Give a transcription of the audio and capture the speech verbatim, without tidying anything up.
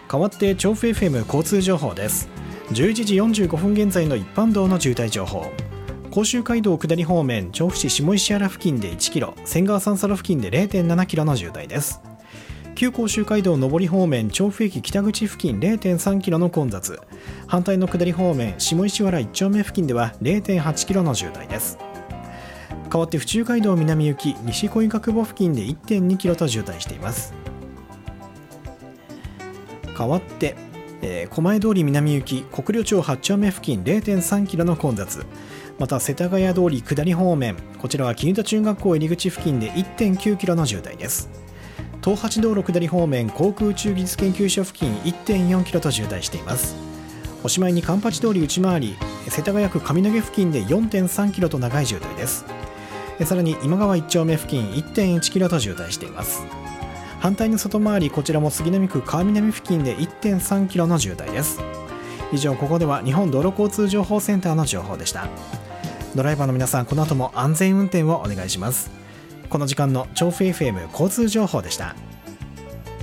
代わって調布 エフエム 交通情報です。じゅういちじよんじゅうごふん現在の一般道の渋滞情報。甲州街道下り方面、調布市下石原付近でいちキロ、仙川三叉路付近で れいてんななキロの渋滞です。旧甲州街道上り方面、調布駅北口付近 れいてんさんキロの混雑。反対の下り方面、下石原いち丁目付近では れいてんはちキロの渋滞です。代わって府中街道南行き西小岩久保付近で いってんにキロと渋滞しています。代わって、えー、狛江通り南行き国領町はち丁目付近 れいてんさんキロの混雑。また世田谷通り下り方面、こちらは絹田中学校入り口付近で いってんきゅうキロの渋滞です。東八道路下り方面、航空宇宙技術研究所付近 いってんよんキロと渋滞しています。おしまいに環八通り内回り世田谷区上野毛付近で よんてんさんキロと長い渋滞です。さらに今川いち丁目付近 いってんいちキロと渋滞しています。反対の外回り、こちらも杉並区川南付近で いってんさんキロの渋滞です。以上、ここでは日本道路交通情報センターの情報でした。ドライバーの皆さん、この後も安全運転をお願いします。この時間の調布 エフエム 交通情報でした。